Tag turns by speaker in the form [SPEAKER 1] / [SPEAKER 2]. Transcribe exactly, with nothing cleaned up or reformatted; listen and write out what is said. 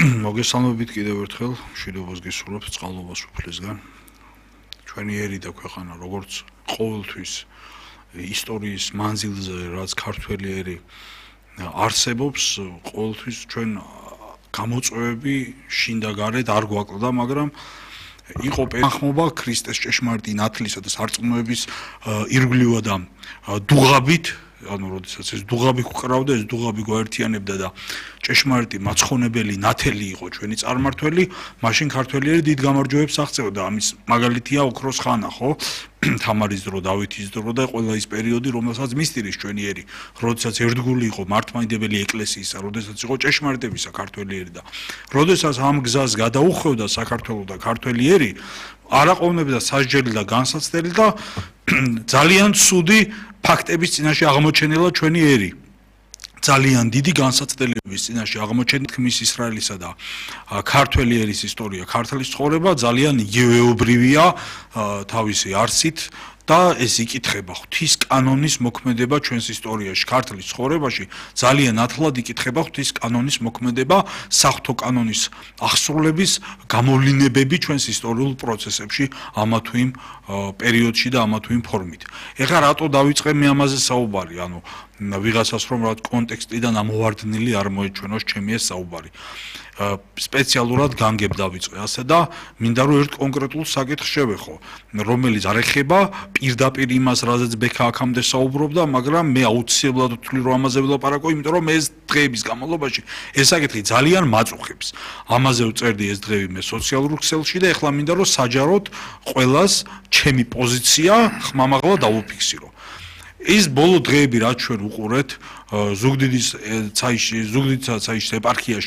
[SPEAKER 1] მოგესალმებით კიდევ ერთხელ, მშვიდობას გისურვებთ წყალობას უფლისგან. ჩვენი ერი და ქვეყანა როგორც ყოველთვის ისტორიის მანძილზე, რაც ქართველი ერი არსებობს, ყოველთვის ჩვენ გამოწვევები შინ და გარეთ არ გვაკლდა, მაგრამ იყო პენახმობა ქრისტეს ჭეშმარიტი ნათლისა და სარწმუნოების ირგვლივა და დუღაბით, ანუ როდესაც ეს დუღაბი გვყრავდა, ეს დუღაბი გვაერთიანებდა და ჭეშმარიტი მაცხონებელი ნათელი იყო ჩვენი წარმართველი, მაშინ ქართველიერი დიდ გამარჯვებებს აღწევდა. ამის მაგალითია ოქროს ხანა, ხო? თამარის დრო, დავითის დრო და ყველა ის პერიოდი, რომელსაც მისდირის ჩვენი ერი, როდესაც ერთგული იყო მართლმადიდებელი ეკლესიისა, როდესაც იყო ჭეშმარიტებისა ქართველი ერი და როდესაც ამ გზას გადაუხვევდა საქართველოს და ქართველი ერი, არ აყოვნებდა სასჯელი და განსაცდელი და ძალიან ცუდი ფაქტების წინაშე აღმოჩენილა ჩვენი ერი. ძალიან დიდი განსაცდელების წინაშე აღმოჩენილი თქმის ისრაელისა და ქართველი ერის ისტორია, ქართლის ცხოვრება ძალიან იგივეობრივია თავისი არსით და ეს იკითხება ღვთის კანონის მოქმედება ჩვენს ისტორიაში, ქართლის ცხოვრებაში ძალიან ათლად იკითხება ღვთის კანონის მოქმედება, საღვთო კანონის აღსრულების გამოვლინებები ჩვენს ისტორიულ პროცესებში ამა თუ იმ პერიოდში და ამა თუ იმ ფორმით. ეხლა რატო დავიწყე მე ამაზე საუბარი, ანუ ვიღაცას რომ რა კონტექსტიდან ამოვარდნილი არ მოეჩვენოს ჩემი ეს საუბარი. სპეციალურად განგებ დავიწყე ასე და მინდა რომ ერთ კონკრეტულ საკითხს შევეხო, რომელიც არ ეხება პირდაპირ იმას, რაზეც ბექა აქამდე საუბრობდა, მაგრამ მე აუცილებლად ვთვლი რომ ამაზე ვილაპარაკო, იმიტომ რომ ეს დღეების განმავლობაში ეს საკითხი ძალიან მაწუხებს. ამაზე ვწერდი ეს დღეები მე სოციალურ ქსელში და ეხლა მინდა რომ საჯაროდ ყველას ჩემი პოზიცია ხმამაღლა დავუფიქსირო. ის ბოლო დღეები რაც ჩვენ უყურეთ ზუგდიდის ცაიში, ზუგდიდისა ცაიშის ეპარქიაში